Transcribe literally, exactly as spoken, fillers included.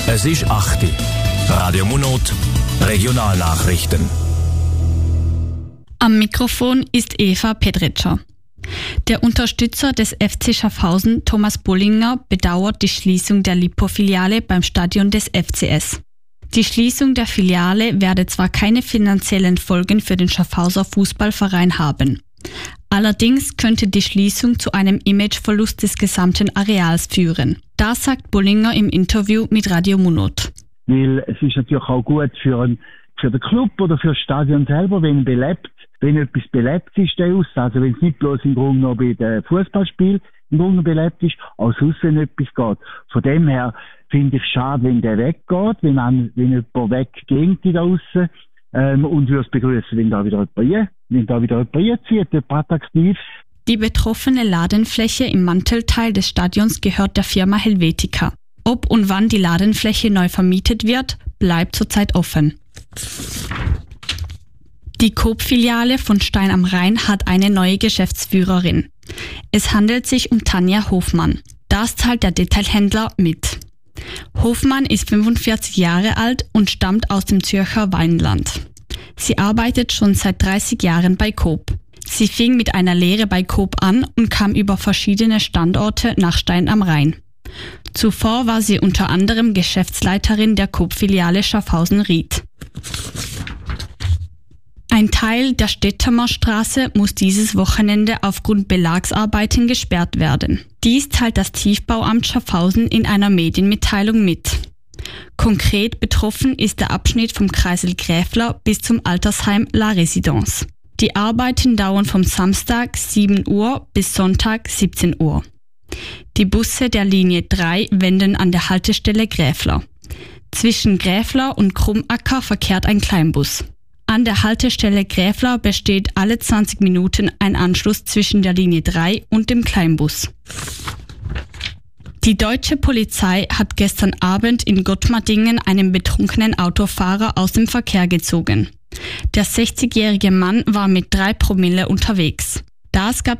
Es ist acht Uhr. Radio Munot, Regionalnachrichten. Am Mikrofon ist Eva Pedritscher. Der Unterstützer des F C Schaffhausen, Thomas Bullinger, bedauert die Schließung der Lipo-Filiale beim Stadion des F C S. Die Schließung der Filiale werde zwar keine finanziellen Folgen für den Schaffhauser Fußballverein haben. Allerdings könnte die Schließung zu einem Imageverlust des gesamten Areals führen. Das sagt Bullinger im Interview mit Radio Munot. Weil es ist natürlich auch gut für, ein, für den Club oder für das Stadion selber, wenn belebt, wenn etwas belebt ist, der Aus, also wenn es nicht bloß im Grunde noch bei den Fußballspielen im Grunde belebt ist, auch sonst wenn etwas geht. Von dem her finde ich es schade, wenn der weggeht, wenn, man, wenn jemand weggeht da aussen, ähm, und würde es begrüßen, wenn da wieder jemand, wenn da wieder jemand zieht, jemand attraktiv. Die betroffene Ladenfläche im Mantelteil des Stadions gehört der Firma Helvetica. Ob und wann die Ladenfläche neu vermietet wird, bleibt zurzeit offen. Die Coop-Filiale von Stein am Rhein hat eine neue Geschäftsführerin. Es handelt sich um Tanja Hofmann. Das teilt der Detailhändler mit. Hofmann ist fünfundvierzig Jahre alt und stammt aus dem Zürcher Weinland. Sie arbeitet schon seit dreißig Jahren bei Coop. Sie fing mit einer Lehre bei Coop an und kam über verschiedene Standorte nach Stein am Rhein. Zuvor war sie unter anderem Geschäftsleiterin der Coop-Filiale Schaffhausen-Ried. Ein Teil der Stettemer Straße muss dieses Wochenende aufgrund Belagsarbeiten gesperrt werden. Dies teilt das Tiefbauamt Schaffhausen in einer Medienmitteilung mit. Konkret betroffen ist der Abschnitt vom Kreisel Gräfler bis zum Altersheim La Résidence. Die Arbeiten dauern vom Samstag sieben Uhr bis Sonntag siebzehn Uhr. Die Busse der Linie drei wenden an der Haltestelle Gräfler. Zwischen Gräfler und Krummacker verkehrt ein Kleinbus. An der Haltestelle Gräfler besteht alle zwanzig Minuten ein Anschluss zwischen der Linie drei und dem Kleinbus. Die deutsche Polizei hat gestern Abend in Gottmardingen einen betrunkenen Autofahrer aus dem Verkehr gezogen. Der sechzigjährige Mann war mit drei Promille unterwegs. Das gab